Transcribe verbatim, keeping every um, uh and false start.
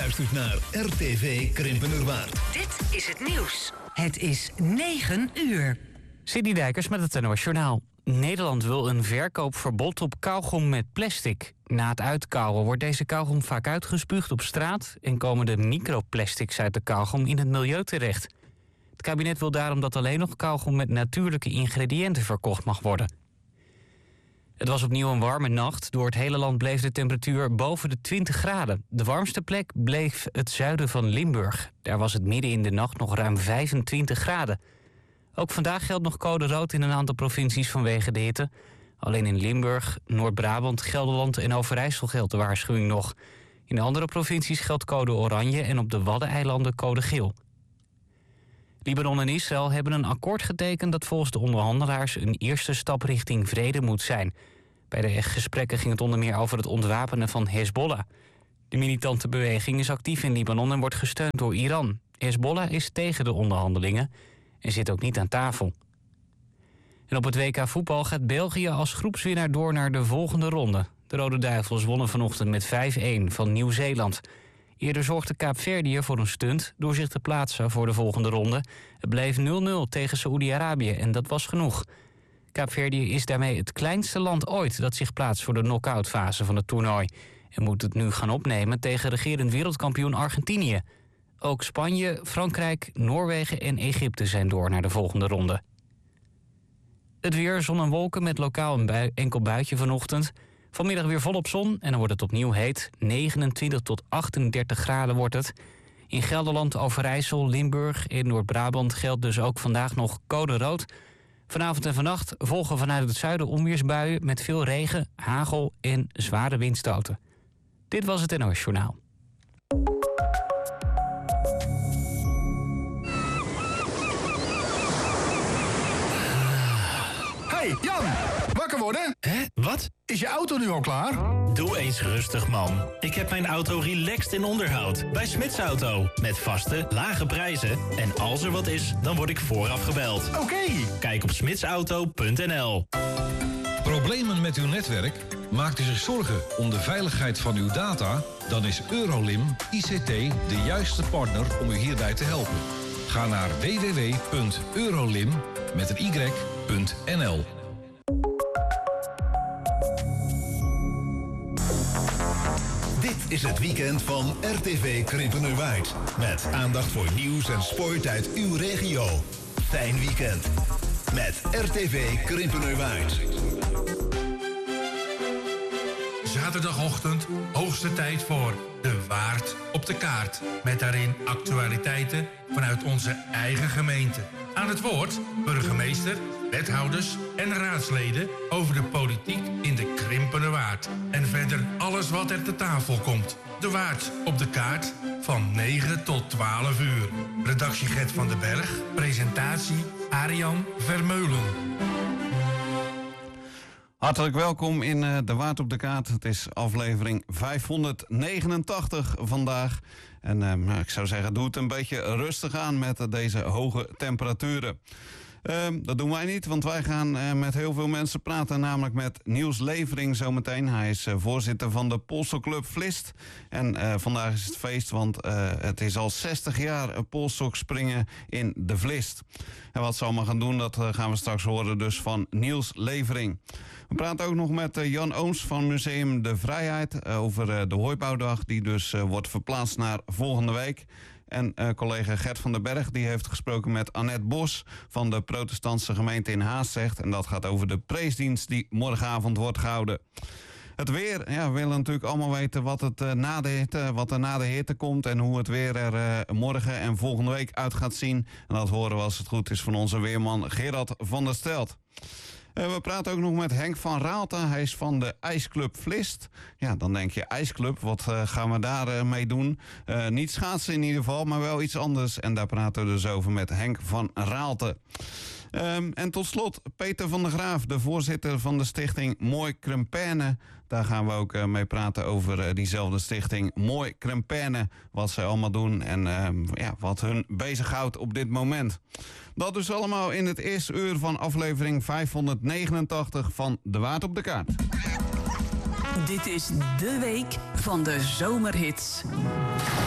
luistert naar R T V Krimpenerwaard. Dit is het nieuws. Het is negen uur. Sidney Dijkers met het N O S Journaal. Nederland wil een verkoopverbod op kauwgom met plastic. Na het uitkauwen wordt deze kauwgom vaak uitgespuugd op straat en komen de microplastics uit de kauwgom in het milieu terecht. Het kabinet wil daarom dat alleen nog kauwgom met natuurlijke ingrediënten verkocht mag worden. Het was opnieuw een warme nacht. Door het hele land bleef de temperatuur boven de twintig graden. De warmste plek bleef het zuiden van Limburg. Daar was het midden in de nacht nog ruim vijfentwintig graden. Ook vandaag geldt nog code rood in een aantal provincies vanwege de hitte. Alleen in Limburg, Noord-Brabant, Gelderland en Overijssel geldt de waarschuwing nog. In de andere provincies geldt code oranje en op de Waddeneilanden code geel. Libanon en Israël hebben een akkoord getekend dat volgens de onderhandelaars een eerste stap richting vrede moet zijn. Bij de gesprekken ging het onder meer over het ontwapenen van Hezbollah. De militante beweging is actief in Libanon en wordt gesteund door Iran. Hezbollah is tegen de onderhandelingen en zit ook niet aan tafel. En op het W K voetbal gaat België als groepswinnaar door naar de volgende ronde. De Rode Duivels wonnen vanochtend met vijf-een van Nieuw-Zeeland. Eerder zorgde Kaapverdië voor een stunt door zich te plaatsen voor de volgende ronde. Het bleef nul nul tegen Saoedi-Arabië en dat was genoeg. Kaapverdië is daarmee het kleinste land ooit dat zich plaatst voor de knock-out fase van het toernooi. En moet het nu gaan opnemen tegen regerend wereldkampioen Argentinië. Ook Spanje, Frankrijk, Noorwegen en Egypte zijn door naar de volgende ronde. Het weer, zon en wolken met lokaal een bui, enkel buitje vanochtend. Vanmiddag weer volop zon en dan wordt het opnieuw heet. negenentwintig tot achtendertig graden wordt het. In Gelderland, Overijssel, Limburg en Noord-Brabant geldt dus ook vandaag nog code rood. Vanavond en vannacht volgen vanuit het zuiden onweersbuien met veel regen, hagel en zware windstoten. Dit was het N O S Journaal. Hey, Jan! Wakker worden? Hè? Wat? Is je auto nu al klaar? Doe eens rustig, man. Ik heb mijn auto relaxed in onderhoud. Bij Smits Auto. Met vaste, lage prijzen. En als er wat is, dan word ik vooraf gebeld. Oké. Okay. Kijk op smitsauto punt n l. Problemen met uw netwerk? Maakt u zich zorgen om de veiligheid van uw data? Dan is Eurolim I C T de juiste partner om u hierbij te helpen. Ga naar w w w punt eurolim met een y punt n l. Dit is het weekend van R T V Krimpenerwaard. Met aandacht voor nieuws en sport uit uw regio. Fijn weekend met R T V Krimpenerwaard. Zaterdagochtend, hoogste tijd voor De Waard op de Kaart. Met daarin actualiteiten vanuit onze eigen gemeente. Aan het woord burgemeester, wethouders en raadsleden over de politiek in de Krimpenerwaard. En verder alles wat er te tafel komt. De Waard op de Kaart van negen tot twaalf uur. Redactie Gert van den Berg, presentatie Arjan Vermeulen. Hartelijk welkom in uh, De Waard op de Kaart. Het is aflevering vijfhonderdnegenentachtig vandaag. En uh, nou, ik zou zeggen, doe het een beetje rustig aan met uh, deze hoge temperaturen. Uh, dat doen wij niet, want wij gaan uh, met heel veel mensen praten. Namelijk met Niels Levering zometeen. Hij is uh, voorzitter van de polsstokclub Vlist. En uh, vandaag is het feest, want uh, het is al zestig jaar polsstok springen in de Vlist. En wat ze allemaal gaan doen, dat uh, gaan we straks horen dus van Niels Levering. We praten ook nog met uh, Jan Ooms van Museum De Vrijheid uh, over uh, de hooibouwdag, die dus uh, wordt verplaatst naar volgende week. En uh, collega Gert van den Berg die heeft gesproken met Annette Bos van de protestantse gemeente in Haastrecht. En dat gaat over de preesdienst die morgenavond wordt gehouden. Het weer, ja, we willen natuurlijk allemaal weten wat, het, uh, na de hitte, wat er na de hitte komt en hoe het weer er uh, morgen en volgende week uit gaat zien. En dat horen we als het goed is van onze weerman Gerard van der Stelt. Uh, we praten ook nog met Henk van Raalte. Hij is van de IJsclub Vlist. Ja, dan denk je IJsclub, wat uh, gaan we daar uh, mee doen? Uh, niet schaatsen in ieder geval, maar wel iets anders. En daar praten we dus over met Henk van Raalte. Um, en tot slot Peter van der Graaf, de voorzitter van de stichting Mooi Kremperne. Daar gaan we ook uh, mee praten over uh, diezelfde stichting Mooi Kremperne. Wat zij allemaal doen en uh, ja, wat hun bezighoudt op dit moment. Dat dus allemaal in het eerste uur van aflevering vijfhonderdnegenentachtig van De Waard op de Kaart. Dit is de week van de zomerhits.